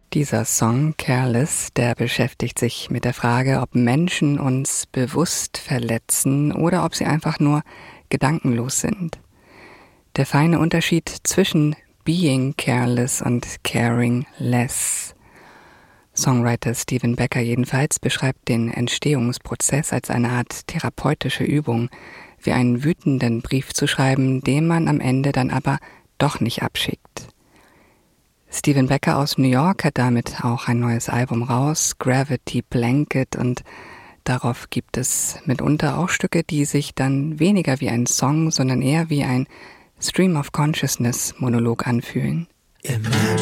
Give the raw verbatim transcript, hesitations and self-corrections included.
Dieser Song Careless, der beschäftigt sich mit der Frage, ob Menschen uns bewusst verletzen oder ob sie einfach nur gedankenlos sind. Der feine Unterschied zwischen being careless und caring less. Songwriter Stephen Becker jedenfalls beschreibt den Entstehungsprozess als eine Art therapeutische Übung, wie einen wütenden Brief zu schreiben, den man am Ende dann aber doch nicht abschickt. Stephen Becker aus New York hat damit auch ein neues Album raus, Gravity Blanket, und darauf gibt es mitunter auch Stücke, die sich dann weniger wie ein Song, sondern eher wie ein Stream of Consciousness Monolog anfühlen. Imagine